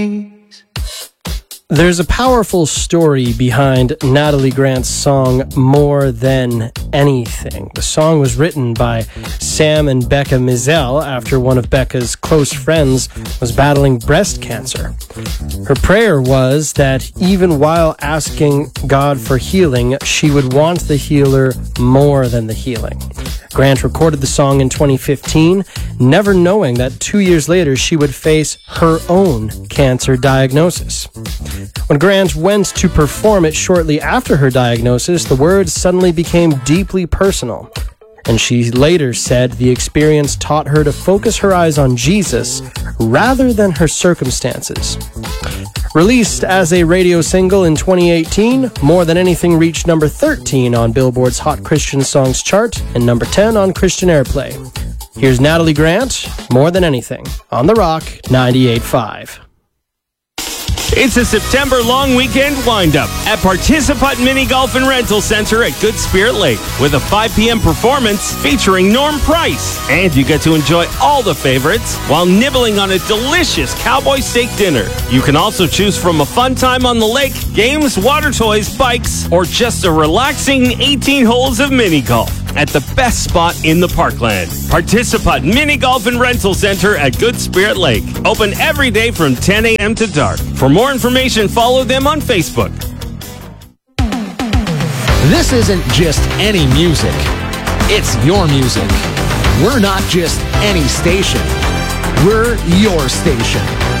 There's a powerful story behind Natalie Grant's song, More Than Anything. The song was written by Sam and Becca Mizell after one of Becca's close friends was battling breast cancer. Her prayer was that even while asking God for healing, she would want the healer more than the healing. Grant recorded the song in 2015, never knowing that 2 years later she would face her own cancer diagnosis. When Grant went to perform it shortly after her diagnosis, the words suddenly became deeply personal. And she later said the experience taught her to focus her eyes on Jesus rather than her circumstances. Released as a radio single in 2018, More Than Anything reached number 13 on Billboard's Hot Christian Songs chart and number 10 on Christian Airplay. Here's Natalie Grant, More Than Anything, on The Rock 98.5. It's a September long weekend windup at Participant Mini Golf and Rental Center at Good Spirit Lake with a 5 p.m. performance featuring Norm Price. And you get to enjoy all the favorites while nibbling on a delicious cowboy steak dinner. You can also choose from a fun time on the lake, games, water toys, bikes, or just a relaxing 18 holes of mini golf at the best spot in the parkland. Participant Mini Golf and Rental Center at Good Spirit Lake. Open every day from 10 a.m. to dark. For more information, follow them on Facebook. This isn't just any music. It's your music. We're not just any station. We're your station.